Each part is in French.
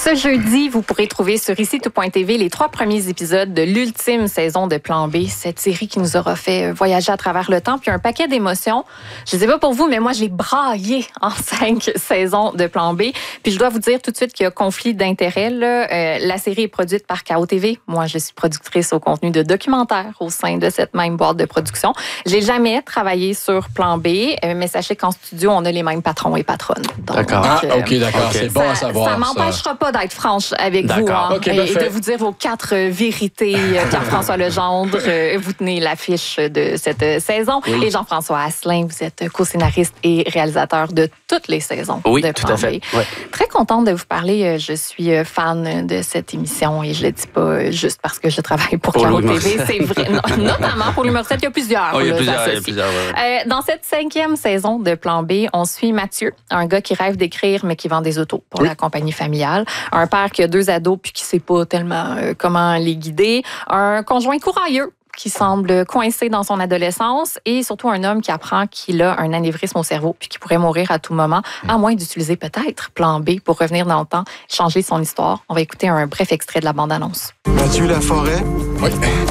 Ce jeudi, vous pourrez trouver sur ici-tout.tv les 3 premiers épisodes de l'ultime saison de Plan B, cette série qui nous aura fait voyager à travers le temps, puis un paquet d'émotions. Je sais pas pour vous, mais moi, j'ai braillé en 5 saisons de Plan B. Puis je dois vous dire tout de suite qu'il y a conflit d'intérêts. La série est produite par KO TV. Moi, je suis productrice au contenu de documentaires au sein de cette même boîte de production. J'ai jamais travaillé sur Plan B, mais sachez qu'en studio, on a les mêmes patrons et patronnes. Donc, d'accord. OK, d'accord. Okay. C'est bon à savoir. Ça m'empêchera pas d'être franche avec vous okay, et de vous dire vos 4 vérités. Pierre-François Legendre, vous tenez l'affiche de cette saison. Oui. Et Jean-François Asselin, vous êtes co-scénariste et réalisateur de toutes les saisons oui, de Plan tout à fait. B. Ouais. Très contente de vous parler. Je suis fan de cette émission et je le dis pas juste parce que je travaille pour KO TV. C'est vrai. Notamment pour Louis Morissette, il y a plusieurs. Oui, il y a plusieurs. Ouais. Dans cette 5e saison de Plan B, on suit Mathieu, un gars qui rêve d'écrire mais qui vend des autos pour la compagnie familiale. Un père qui a 2 ados puis qui sait pas tellement comment les guider. Un conjoint courailleux qui semble coincé dans son adolescence et surtout un homme qui apprend qu'il a un anévrisme au cerveau puis qui pourrait mourir à tout moment, à moins d'utiliser peut-être Plan B pour revenir dans le temps, changer son histoire. On va écouter un bref extrait de la bande-annonce. Mathieu Laforêt? Oui.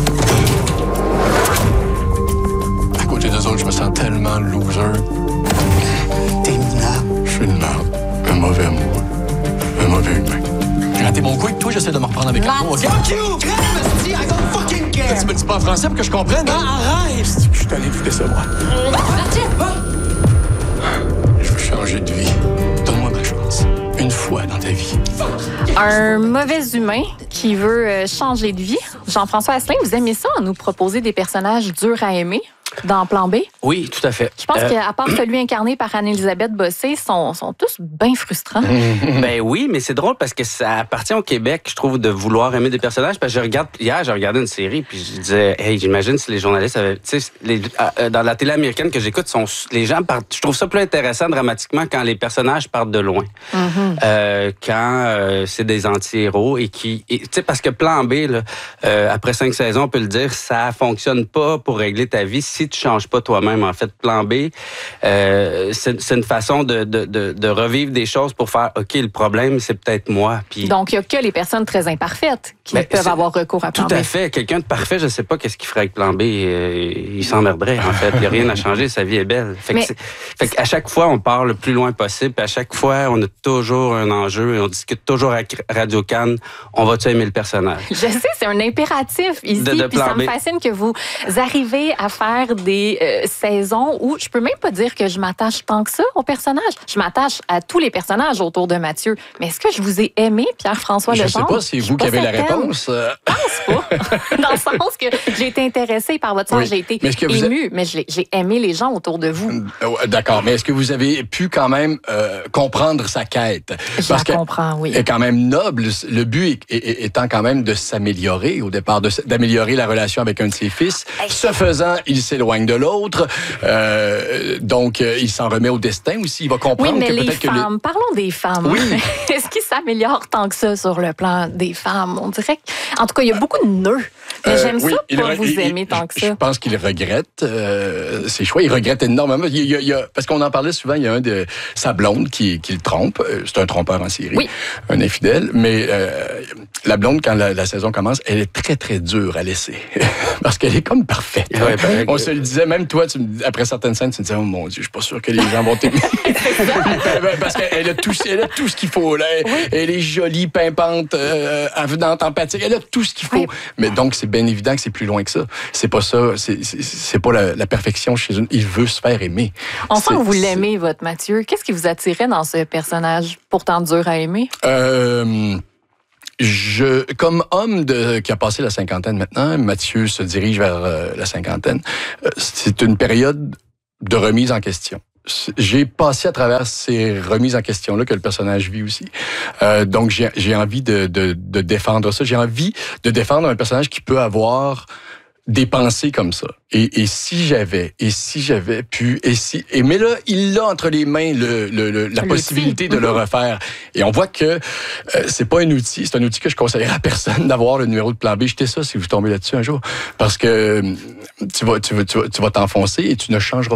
À côté d'eux autres, je me sens tellement loser. T'es minable. Je suis une merde. Un mauvais amour. Un mauvais humain. J'ai raté mon coup et toi, j'essaie de me reprendre avec un mot. Fuck you! Crème, I don't fucking care! Tu me dis pas en français pour que je comprenne, hein? Arrête! Je suis allé tout décevoir. Je veux changer de vie. Donne-moi ma chance. Une fois dans ta vie. Un mauvais humain qui veut changer de vie. Jean-François Asselin, vous aimez ça, nous proposer des personnages durs à aimer dans Plan B? Oui, tout à fait. Je pense qu'à part celui incarné par Anne-Élisabeth Bossé, sont tous bien frustrants. Ben oui, mais c'est drôle parce que ça appartient au Québec, je trouve, de vouloir aimer des personnages. Parce que hier, j'ai regardé une série, puis je disais, hey, j'imagine si les journalistes avaient, tu sais, dans la télé américaine que j'écoute, les gens partent. Je trouve ça plus intéressant dramatiquement quand les personnages partent de loin, quand c'est des anti-héros et tu sais, parce que Plan B, là, après 5 saisons, on peut le dire, ça fonctionne pas pour régler ta vie si tu changes pas toi-même. En fait, Plan B, c'est une façon de revivre des choses pour faire, OK, le problème, c'est peut-être moi. Puis, donc, il n'y a que les personnes très imparfaites qui peuvent avoir recours à Plan B. Tout à fait. Quelqu'un de parfait, je ne sais pas qu'est-ce qu'il ferait avec Plan B. Il s'emmerderait, en fait. Il n'y a rien à changer. Sa vie est belle. Fait qu'à chaque fois, on part le plus loin possible. Puis à chaque fois, on a toujours un enjeu et on discute toujours à Radio-Can. On va-tu aimer le personnage? Je sais, c'est un impératif ici. Puis ça me fascine que vous arrivez à faire des saisons où je peux même pas dire que je m'attache tant que ça aux personnages. Je m'attache à tous les personnages autour de Mathieu. Mais est-ce que je vous ai aimé, Pierre-François Legendre? Je sais pas si c'est vous qui avez la réponse. Je pense pas. Dans le sens que j'ai été intéressée par votre sens, j'ai été émue, mais j'ai aimé les gens autour de vous. D'accord, mais est-ce que vous avez pu quand même comprendre sa quête? Je la comprends, oui. Elle est quand même noble. Le but étant quand même de s'améliorer au départ, d'améliorer la relation avec un de ses fils. Ce faisant, il s'éloigne de l'autre. Donc, il s'en remet au destin aussi. Il va comprendre oui, mais que les peut-être femmes, parlons des femmes. Oui. Est-ce qu'ils s'améliorent tant que ça sur le plan des femmes? On dirait en tout cas, il y a beaucoup de nœuds. Mais j'aime ça pas vous aimer tant que ça. Je pense qu'il regrette ses choix. Il regrette énormément. Parce qu'on en parlait souvent, il y a un de sa blonde qui le trompe. C'est un trompeur en série, un infidèle. Mais la blonde, quand la saison commence, elle est très, très dure à laisser. Parce qu'elle est comme parfaite. Ouais, on se le disait, même toi, après certaines scènes, tu me disais, oh mon Dieu, je suis pas sûr que les gens vont t'aimer. Parce qu'elle a tout ce qu'il faut. Là. Elle est jolie, pimpante, avenante, empathique. Elle a tout ce qu'il faut. Mais donc, c'est bien évident que c'est plus loin que ça. C'est pas ça. C'est pas la perfection chez une. Il veut se faire aimer. On sent que vous l'aimez, votre Mathieu. Qu'est-ce qui vous attirait dans ce personnage pourtant dur à aimer? Comme homme qui a passé la cinquantaine maintenant, Mathieu se dirige vers la cinquantaine. C'est une période de remise en question. J'ai passé à travers ces remises en question-là que le personnage vit aussi. Donc, j'ai envie de défendre ça. J'ai envie de défendre un personnage qui peut avoir des pensées comme ça. Et si j'avais pu, mais là, il a entre les mains la possibilité de le refaire. Et on voit que c'est pas un outil, c'est un outil que je conseillerais à personne d'avoir le numéro de Plan B. Jetez ça si vous tombez là-dessus un jour. Parce que tu vas t'enfoncer et tu ne changeras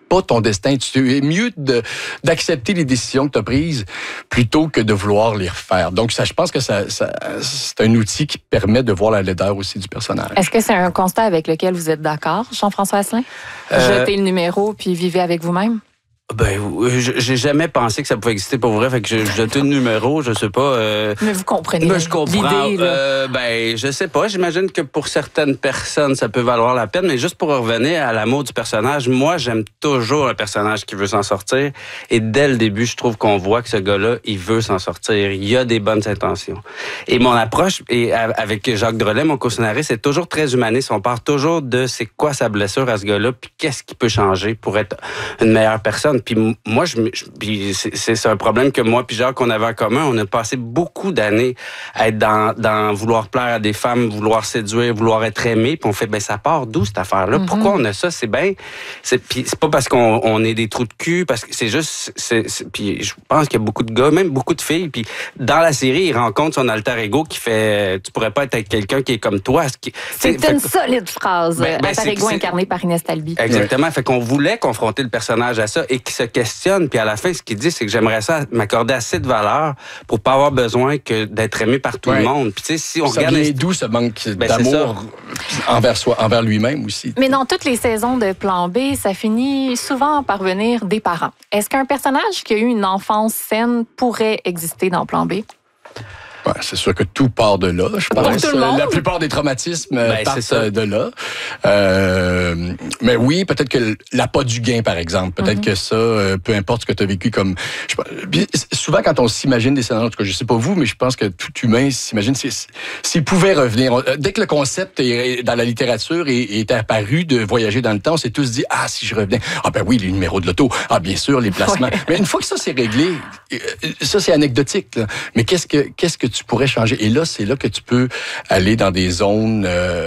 pas ton destin. Tu es mieux d'accepter les décisions que tu as prises plutôt que de vouloir les refaire. Donc, je pense que c'est un outil qui permet de voir la laideur aussi du personnage. Est-ce que c'est un constat avec lequel vous êtes d'accord, Jean-François Asselin? Jetez le numéro puis vivez avec vous-même? Ben, j'ai jamais pensé que ça pouvait exister pour vrai. Fait que j'ai jeté le numéro, je sais pas. Mais vous comprenez Ben, je comprends. l'idée, là. Ben, je sais pas. J'imagine que pour certaines personnes, ça peut valoir la peine. Mais juste pour revenir à l'amour du personnage, moi, j'aime toujours un personnage qui veut s'en sortir. Et dès le début, je trouve qu'on voit que ce gars-là, il veut s'en sortir. Il a des bonnes intentions. Et mon approche, et avec Jacques Drolet, mon co-scénariste, c'est toujours très humaniste. On part toujours de c'est quoi sa blessure à ce gars-là, puis qu'est-ce qui peut changer pour être une meilleure personne. Puis moi, puis c'est un problème que moi puis Jacques, on avait en commun. On a passé beaucoup d'années à être dans vouloir plaire à des femmes, vouloir séduire, vouloir être aimé. Puis on fait, ben ça part d'où cette affaire-là? Pourquoi on a ça? C'est bien... Puis c'est pas parce qu'on est des trous de cul, parce que c'est juste... Puis je pense qu'il y a beaucoup de gars, même beaucoup de filles. Puis dans la série, il rencontre son alter ego qui fait, tu pourrais pas être avec quelqu'un qui est comme toi. C'est une solide phrase. Alter ego incarné par Inès Talby. Exactement. Fait qu'on voulait confronter le personnage à ça et qu'il se questionne. Puis à la fin, ce qu'il dit, c'est que j'aimerais ça m'accorder assez de valeur pour pas avoir besoin que d'être aimé par tout le monde. Puis tu sais, si on ça regarde vient d'où ce manque d'amour envers lui-même aussi. Mais dans toutes les saisons de Plan B, ça finit souvent par venir des parents. Est-ce qu'un personnage qui a eu une enfance saine pourrait exister dans Plan B? Ouais, c'est sûr que tout part de là, je pense. Tout le monde. La plupart des traumatismes partent de là. Mais oui, peut-être que l'appât du gain, par exemple, peut-être que ça, peu importe ce que tu as vécu comme... souvent, quand on s'imagine des scénarios, en tout cas, je sais pas vous, mais je pense que tout humain s'imagine s'il pouvait revenir. Dès que le concept est dans la littérature et est apparu de voyager dans le temps, on s'est tous dit, ah, si je revenais, ah ben oui, les numéros de l'auto, ah bien sûr, les placements. Ouais. Mais une fois que ça c'est réglé, ça c'est anecdotique, là. Mais qu'est-ce que tu pourrais changer? Et là, c'est là que tu peux aller dans des zones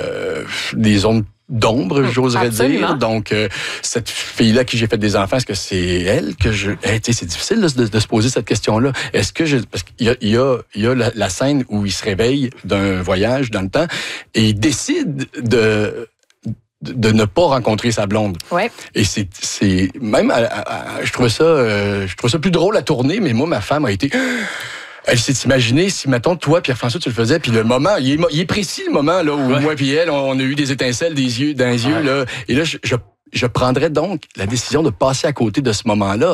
d'ombre, j'oserais dire. Donc, cette fille-là qui j'ai fait des enfants, est-ce que c'est elle que je... c'est difficile de se poser cette question-là. Est-ce que parce qu'il y a la scène où il se réveille d'un voyage dans le temps et il décide de ne pas rencontrer sa blonde. Ouais. Et c'est même je trouvais ça plus drôle à tourner, mais moi ma femme a été... Elle s'est imaginée, si, mettons, toi, Pierre-François, tu le faisais, puis le moment, il est précis, le moment, là, où moi puis elle, on a eu des étincelles dans les yeux, là. Et là, je prendrais donc la décision de passer à côté de ce moment-là.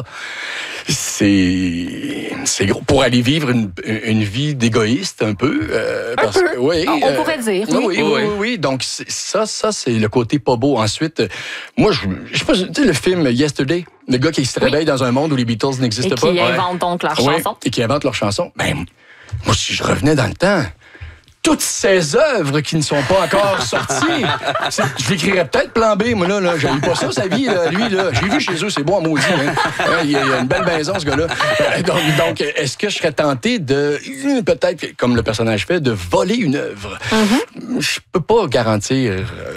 C'est gros. Pour aller vivre une vie d'égoïste, un peu. Parce que, oui, on pourrait dire. Oui. Donc, ça, c'est le côté pas beau. Ensuite, moi, je sais pas, tu sais, le film Yesterday, le gars qui se réveille dans un monde où les Beatles n'existent pas. Et qui inventent donc leur chanson. Et qui inventent leur chanson. Ben, moi, si je revenais dans le temps... Toutes ces œuvres qui ne sont pas encore sorties. Je l'écrirais peut-être Plan B, moi, là. J'aime pas ça, sa vie, là, lui, là. J'ai vu chez eux, c'est bon, maudit, hein. Il a une belle maison, ce gars-là. Donc, est-ce que je serais tenté de, peut-être, comme le personnage fait, de voler une œuvre? Je peux pas garantir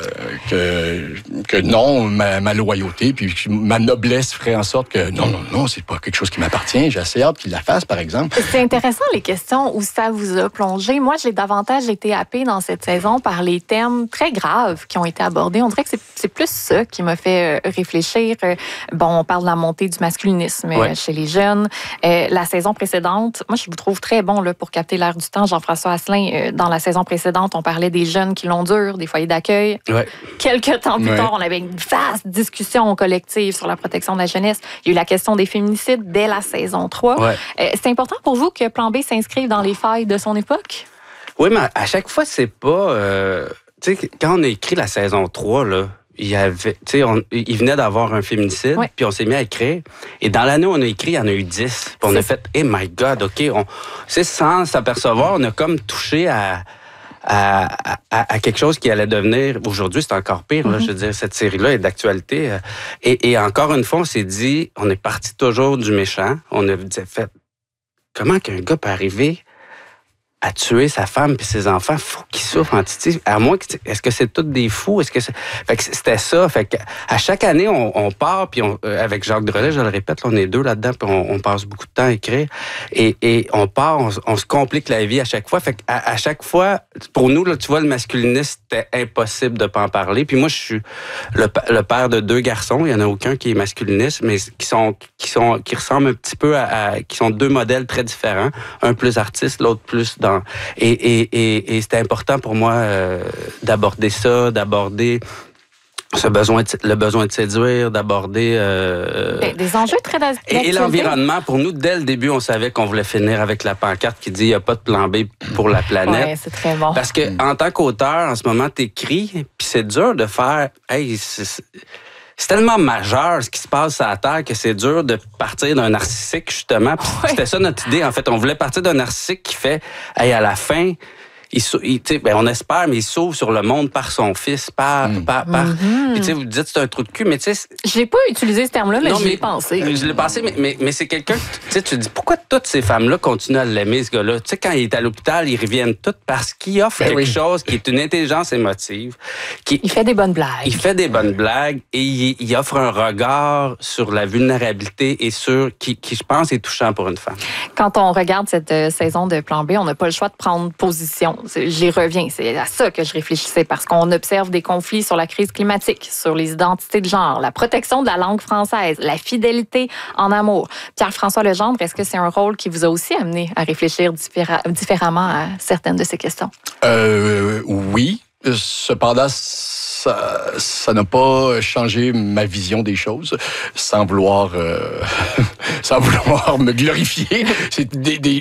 que non, ma loyauté, puis ma noblesse ferait en sorte que non, c'est pas quelque chose qui m'appartient. J'ai assez hâte qu'il la fasse, par exemple. C'est intéressant, les questions où ça vous a plongé. Moi, j'ai davantage été happée dans cette saison par les thèmes très graves qui ont été abordés. On dirait que c'est plus ça qui m'a fait réfléchir. Bon, on parle de la montée du masculinisme chez les jeunes. La saison précédente, moi, je vous trouve très bon là, pour capter l'air du temps. Jean-François Asselin, dans la saison précédente, on parlait des jeunes qui l'ont dur, des foyers d'accueil. Ouais. Quelques temps plus tard, on avait une vaste discussion collective sur la protection de la jeunesse. Il y a eu la question des féminicides dès la saison 3. Ouais. C'est important pour vous que Plan B s'inscrive dans les failles de son époque? Oui, mais à chaque fois, c'est pas... tu sais, quand on a écrit la saison 3, là, il venait d'avoir un féminicide, puis on s'est mis à écrire. Et dans l'année où on a écrit, il y en a eu 10. Puis on a fait, hey my God, OK, sans s'apercevoir, on a comme touché à quelque chose qui allait devenir... Aujourd'hui, c'est encore pire. Là, je veux dire, cette série-là est d'actualité. Et encore une fois, on s'est dit, on est parti toujours du méchant. On a fait, comment qu'un gars peut arriver à tuer sa femme puis ses enfants, faut qu'ils souffrent en titi. À moins que est-ce que c'est tous des fous? Est-ce que fait que c'était ça. Fait que à chaque année, on part puis avec Jacques Drolet, je le répète, là, on est deux là-dedans puis on passe beaucoup de temps à écrire et on part, on se complique la vie à chaque fois. Fait que à chaque fois, pour nous là, tu vois, le masculinisme, c'était impossible de pas en parler. Puis moi, je suis le père de 2 garçons. Il y en a aucun qui est masculiniste, mais qui ressemblent un petit peu qui sont 2 modèles très différents. Un plus artiste, l'autre plus dans... Et c'était important pour moi d'aborder ça, d'aborder le besoin de séduire, d'aborder... des enjeux très d'actualité. Et l'environnement, pour nous, dès le début, on savait qu'on voulait finir avec la pancarte qui dit « Il n'y a pas de plan B pour la planète ». Oui, c'est très bon. Parce que en tant qu'auteur, en ce moment, t'écris, puis c'est dur de faire... Hey, c'est tellement majeur ce qui se passe à la Terre que c'est dur de partir d'un narcissique, justement. Puis c'était ça notre idée, en fait. On voulait partir d'un narcissique qui fait, hey, à la fin, on espère, mais il s'ouvre sur le monde par son fils, par. Puis vous dites c'est un trou de cul, mais tu sais. J'ai pas utilisé ce terme-là, mais je l'ai pensé. Je l'ai pensé, mais c'est quelqu'un. Tu te dis pourquoi toutes ces femmes-là continuent à l'aimer, ce gars-là. Tu sais, quand il est à l'hôpital, ils reviennent toutes parce qu'il offre quelque chose qui est une intelligence émotive. Il fait des bonnes blagues. Il fait des bonnes blagues et il offre un regard sur la vulnérabilité et sur qui je pense est touchant pour une femme. Quand on regarde cette saison de Plan B, on n'a pas le choix de prendre position. J'y reviens, c'est à ça que je réfléchissais, parce qu'on observe des conflits sur la crise climatique, sur les identités de genre, la protection de la langue française, la fidélité en amour. Pierre-François Legendre, est-ce que c'est un rôle qui vous a aussi amené à réfléchir différemment à certaines de ces questions? Oui. Cependant, ça n'a pas changé ma vision des choses, sans vouloir me glorifier. C'est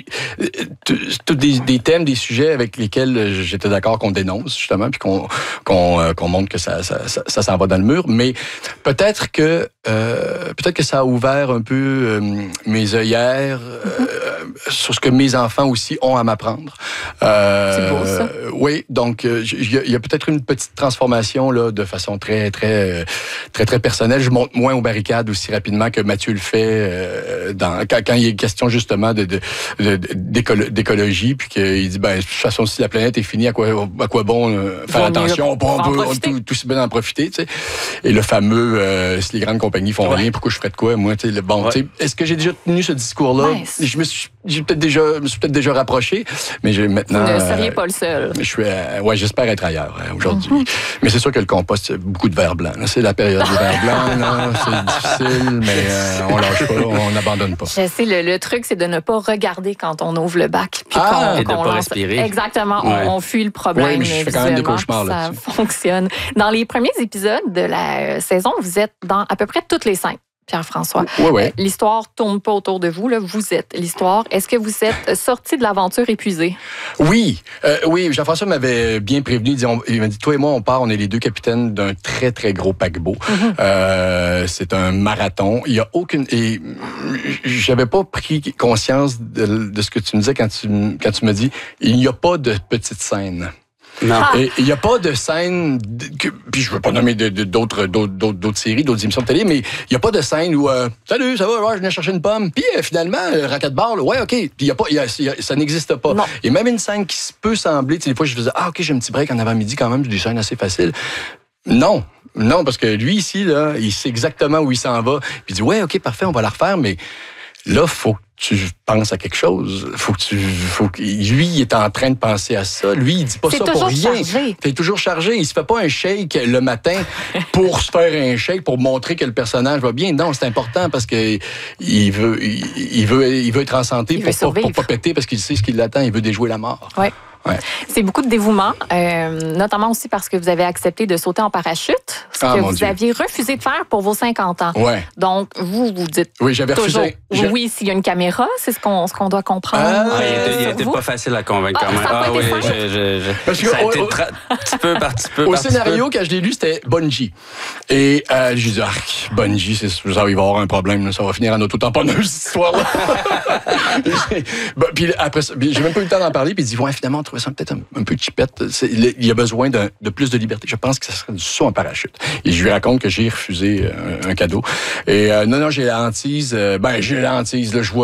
des thèmes, des sujets avec lesquels j'étais d'accord qu'on dénonce, justement, puis qu'on montre que ça s'en va dans le mur. Mais peut-être que ça a ouvert un peu mes œillères sur ce que mes enfants aussi ont à m'apprendre. C'est beau, ça. Oui, donc il y a peut-être une petite transformation là, de façon très personnelle. Je monte moins aux barricades aussi rapidement que Mathieu le fait quand il est question justement d'écologie, puis qu'il dit de toute façon si la planète est finie, à quoi bon faire attention, on peut tout si bien en profiter, tu sais. Et le fameux si les grandes compagnies font rien, pourquoi je ferais de quoi moi, tu sais. Bon, tu sais, est-ce que j'ai déjà tenu ce discours-là? Je me suis peut-être déjà rapproché, mais maintenant. Vous ne seriez pas le seul. J'espère être ailleurs aujourd'hui. Mais c'est sûr que le compost, c'est beaucoup de verre blanc. Là. C'est la période des verres blancs. Là. C'est difficile, mais on lâche pas, on n'abandonne pas. Je sais, le truc, c'est de ne pas regarder quand on ouvre le bac. Puis et de ne pas respirer. Exactement, on fuit le problème. Oui, mais je fais quand même des cauchemars là. Ça fonctionne. Dans les premiers épisodes de la saison, vous êtes dans à peu près toutes les 5. Pierre-François. Oui. L'histoire tourne pas autour de vous, là. Vous êtes l'histoire. Est-ce que vous êtes sorti de l'aventure épuisé? Oui. Jean-François m'avait bien prévenu. Il m'a dit, toi et moi, on est les 2 capitaines d'un très, très gros paquebot. C'est un marathon. Il y a aucune... Et j'avais pas pris conscience de ce que tu me disais quand tu me dis, il n'y a pas de petite scène. Non. Et il n'y a pas de scène, puis je veux pas nommer d'autres séries, d'autres émissions de télé, mais il n'y a pas de scène où salut, ça va, je venais chercher une pomme, puis finalement, racquetball, ouais, ok, puis ça n'existe pas. Non. Et même une scène qui peut sembler, des fois je faisais ok, j'ai un petit break en avant-midi quand même, j'ai des scènes assez faciles. Non, parce que lui ici, là, il sait exactement où il s'en va, puis il dit ouais, ok, parfait, on va la refaire, mais là, faut que tu penses à quelque chose. Lui, il est en train de penser à ça. Lui, il dit pas ça pour rien. Il est toujours chargé. Il se fait pas un shake le matin pour se faire un shake, pour montrer que le personnage va bien. Non, c'est important parce que il veut être en santé pour pas péter parce qu'il sait ce qui l'attend. Il veut déjouer la mort. Ouais. Ouais. C'est beaucoup de dévouement, notamment aussi parce que vous avez accepté de sauter en parachute, ce que vous aviez refusé de faire pour vos 50 ans. Ouais. Donc, vous dites oui, j'avais toujours refusé. Oui, s'il y a une caméra, c'est ce qu'on doit comprendre. Il n'était pas facile à convaincre quand même. Parce que ça a été petit peu par petit peu. Au scénario, quand je l'ai lu, c'était Bungie. Et j'ai dit, Bungie, ça il va y avoir un problème, ça va finir en auto-tamponneuse, cette histoire-là. Puis après, j'ai même pas eu le temps d'en parler, puis il dit, ouais, finalement, on trouvait ça peut-être un peu cheapette. Il y a besoin de plus de liberté. Je pense que ça serait du saut en parachute. Et je lui raconte que j'ai refusé un cadeau. Et non, j'ai la hantise. J'ai la hantise. Là, je vois